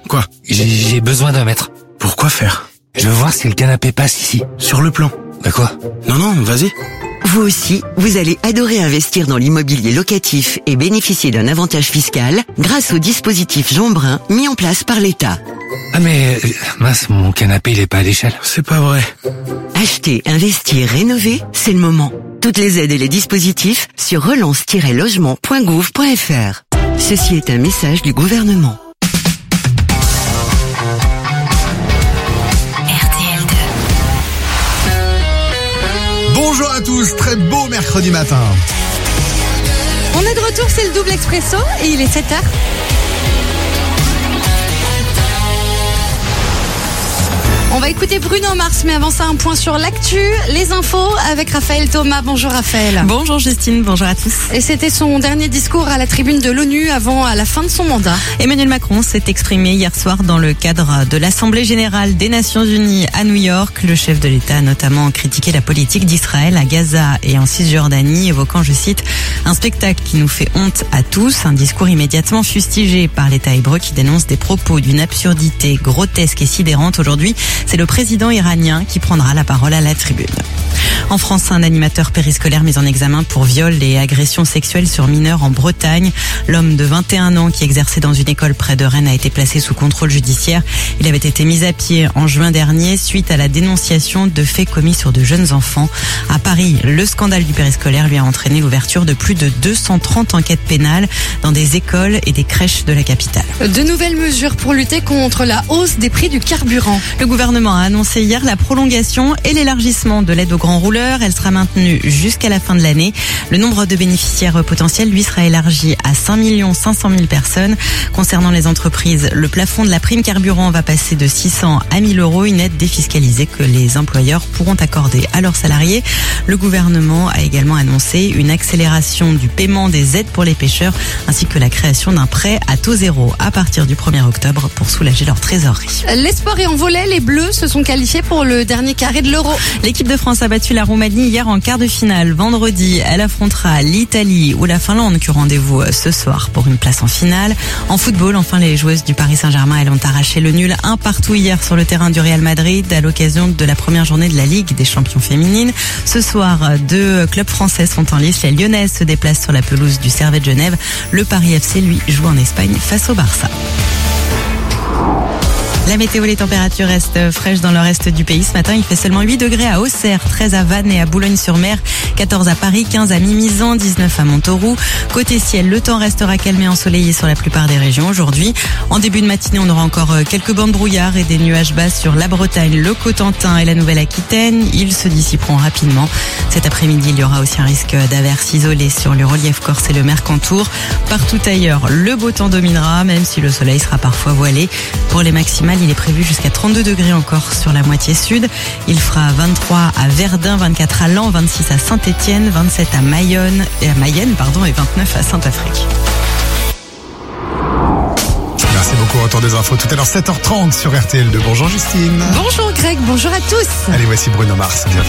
Quoi? J'ai besoin d'un mètre. Pourquoi faire? Je veux voir si le canapé passe ici. Sur le plan. Bah quoi? Non, vas-y. Vous aussi, vous allez adorer investir dans l'immobilier locatif et bénéficier d'un avantage fiscal grâce au dispositif Jean Brun mis en place par l'État. Ah mais, mince, mon canapé il est pas à l'échelle. C'est pas vrai. Acheter, investir, rénover, c'est le moment. Toutes les aides et les dispositifs sur relance-logement.gouv.fr. Ceci est un message du gouvernement. Bonjour à tous, très beau mercredi matin. On est de retour, c'est le double expresso et il est 7h. On va écouter Bruno Mars, mais avant ça, un point sur l'actu, les infos avec Raphaël Thomas. Bonjour Raphaël. Bonjour Justine, bonjour à tous. Et c'était son dernier discours à la tribune de l'ONU avant la fin de son mandat. Emmanuel Macron s'est exprimé hier soir dans le cadre de l'Assemblée générale des Nations Unies à New York. Le chef de l'État a notamment critiqué la politique d'Israël à Gaza et en Cisjordanie, évoquant, je cite, un spectacle qui nous fait honte à tous. Un discours immédiatement fustigé par l'État hébreu qui dénonce des propos d'une absurdité grotesque et sidérante. Aujourd'hui, c'est le président iranien qui prendra la parole à la tribune. En France, un animateur périscolaire mis en examen pour viol et agression sexuelle sur mineurs en Bretagne. L'homme de 21 ans qui exerçait dans une école près de Rennes a été placé sous contrôle judiciaire. Il avait été mis à pied en juin dernier suite à la dénonciation de faits commis sur de jeunes enfants. À Paris, le scandale du périscolaire lui a entraîné l'ouverture de plus de 230 enquêtes pénales dans des écoles et des crèches de la capitale. De nouvelles mesures pour lutter contre la hausse des prix du carburant. Le gouvernement a annoncé hier la prolongation et l'élargissement de l'aide aux grands rouleurs. Elle sera maintenue jusqu'à la fin de l'année. Le nombre de bénéficiaires potentiels, lui, sera élargi à 5 500 000 personnes. Concernant les entreprises, le plafond de la prime carburant va passer de 600 à 1 000 euros, une aide défiscalisée que les employeurs pourront accorder à leurs salariés. Le gouvernement a également annoncé une accélération du paiement des aides pour les pêcheurs, ainsi que la création d'un prêt à taux zéro à partir du 1er octobre pour soulager leur trésorerie. Les sports et en volley, les Bleus se sont qualifiés pour le dernier carré de l'Euro. L'équipe de France a battu la Roumanie hier en quart de finale. Vendredi, elle affrontera l'Italie ou la Finlande qui ont rendez-vous ce soir pour une place en finale. En football, enfin, les joueuses du Paris Saint-Germain, elles ont arraché le nul 1-1 hier sur le terrain du Real Madrid à l'occasion de la première journée de la Ligue des champions féminines. Ce soir, 2 clubs français sont en lice. Les Lyonnaises se déplacent sur la pelouse du Servette Genève. Le Paris FC, lui, joue en Espagne face au Barça. La météo, les températures restent fraîches dans le reste du pays. Ce matin, il fait seulement 8 degrés à Auxerre, 13 à Vannes et à Boulogne-sur-Mer, 14 à Paris, 15 à Mimizan, 19 à Montauroux. Côté ciel, le temps restera calme et ensoleillé sur la plupart des régions aujourd'hui. En début de matinée, on aura encore quelques bancs de brouillard et des nuages bas sur la Bretagne, le Cotentin et la Nouvelle-Aquitaine. Ils se dissiperont rapidement. Cet après-midi, il y aura aussi un risque d'averses isolées sur le relief corse et le Mercantour. Partout ailleurs, le beau temps dominera, même si le soleil sera parfois voilé. Pour les maximales, il est prévu jusqu'à 32 degrés encore sur la moitié sud. Il fera 23 à Verdun, 24 à Laon, 26 à Saint-Étienne, 27 à Mayenne, et 29 à Saint-Afrique. Merci beaucoup, retour des infos tout à l'heure 7h30 sur RTL2. Bonjour Justine. Bonjour Greg, bonjour à tous. Allez, voici Bruno Mars. Bienvenue.